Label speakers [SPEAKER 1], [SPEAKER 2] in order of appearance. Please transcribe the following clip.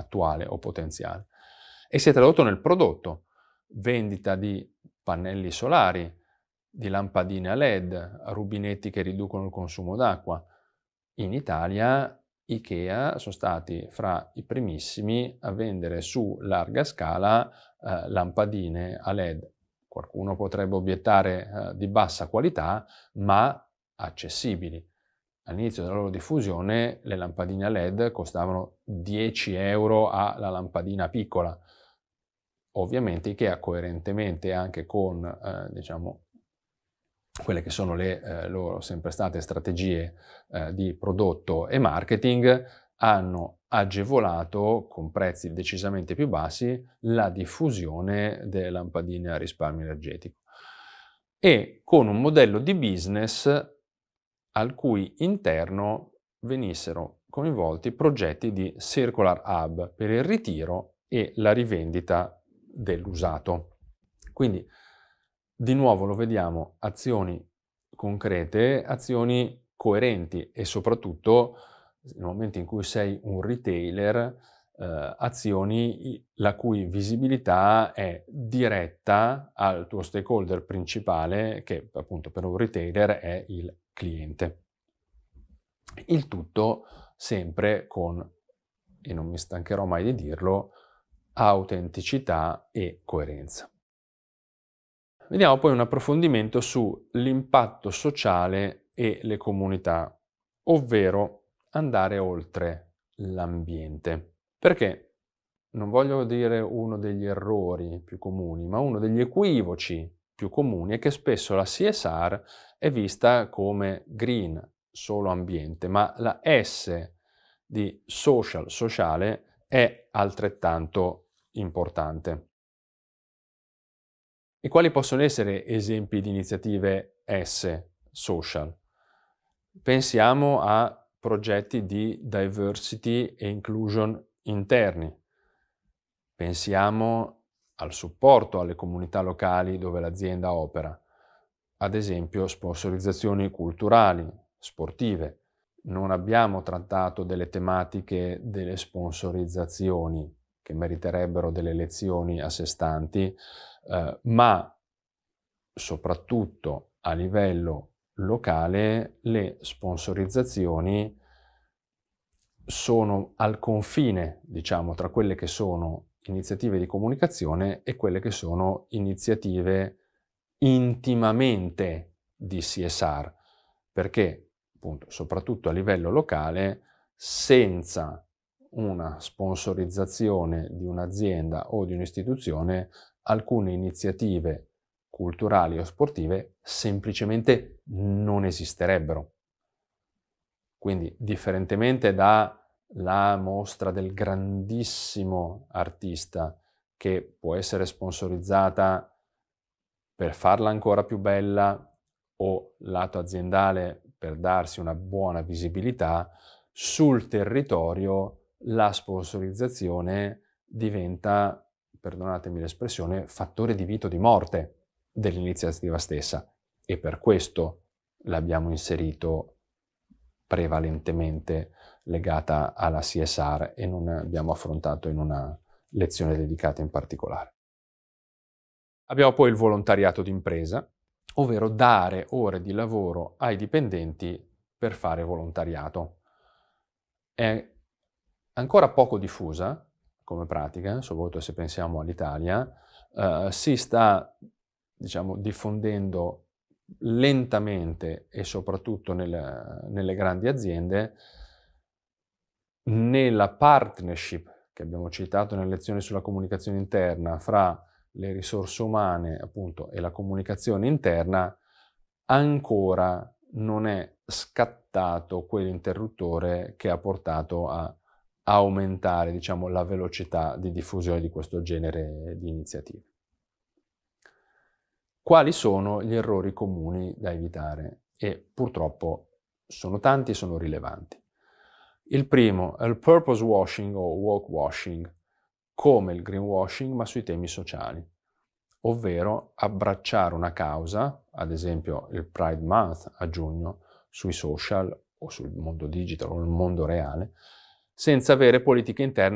[SPEAKER 1] attuale o potenziale. E si è tradotto nel prodotto: vendita di pannelli solari, di lampadine a LED, rubinetti che riducono il consumo d'acqua. In Italia IKEA sono stati fra i primissimi a vendere su larga scala lampadine a LED. Qualcuno potrebbe obiettare di bassa qualità, ma accessibili. All'inizio della loro diffusione le lampadine a LED costavano 10 euro alla lampadina piccola. Ovviamente IKEA, coerentemente anche con quelle che sono le loro sempre state strategie di prodotto e marketing, hanno agevolato con prezzi decisamente più bassi la diffusione delle lampadine a risparmio energetico, e con un modello di business al cui interno venissero coinvolti progetti di Circular Hub per il ritiro e la rivendita dell'usato. Quindi di nuovo lo vediamo, azioni concrete, azioni coerenti e soprattutto nel momento in cui sei un retailer, azioni la cui visibilità è diretta al tuo stakeholder principale, che appunto per un retailer è il cliente. Il tutto sempre con, e non mi stancherò mai di dirlo, autenticità e coerenza. Vediamo poi un approfondimento sull'impatto sociale e le comunità, ovvero andare oltre l'ambiente. Perché non voglio dire uno degli errori più comuni, ma uno degli equivoci più comuni è che spesso la CSR è vista come green, solo ambiente, ma la S di social, sociale, è altrettanto importante. E quali possono essere esempi di iniziative S, social? Pensiamo a progetti di diversity e inclusion interni. Pensiamo al supporto alle comunità locali dove l'azienda opera. Ad esempio, sponsorizzazioni culturali, sportive. Non abbiamo trattato delle tematiche delle sponsorizzazioni che meriterebbero delle lezioni a sé stanti, ma soprattutto a livello locale le sponsorizzazioni sono al confine, diciamo, tra quelle che sono iniziative di comunicazione e quelle che sono iniziative intimamente di CSR, perché appunto soprattutto a livello locale, senza una sponsorizzazione di un'azienda o di un'istituzione, alcune iniziative culturali o sportive semplicemente non esisterebbero. Quindi, differentemente dalla mostra del grandissimo artista, che può essere sponsorizzata per farla ancora più bella o lato aziendale per darsi una buona visibilità, sul territorio la sponsorizzazione diventa, perdonatemi l'espressione, fattore di vita o di morte dell'iniziativa stessa, e per questo l'abbiamo inserito prevalentemente legata alla CSR e non abbiamo affrontato in una lezione dedicata in particolare. Abbiamo poi il volontariato d'impresa, ovvero dare ore di lavoro ai dipendenti per fare volontariato. È ancora poco diffusa come pratica, soprattutto se pensiamo all'Italia, si sta, diffondendo lentamente e soprattutto nelle grandi aziende. Nella partnership che abbiamo citato nelle lezioni sulla comunicazione interna fra le risorse umane, appunto, e la comunicazione interna, ancora non è scattato quell'interruttore che ha portato a aumentare, la velocità di diffusione di questo genere di iniziative. Quali sono gli errori comuni da evitare? E purtroppo sono tanti e sono rilevanti. Il primo è il purpose washing o woke washing, come il greenwashing ma sui temi sociali, ovvero abbracciare una causa, ad esempio il Pride Month a giugno, sui social o sul mondo digital o nel mondo reale, senza avere politiche interne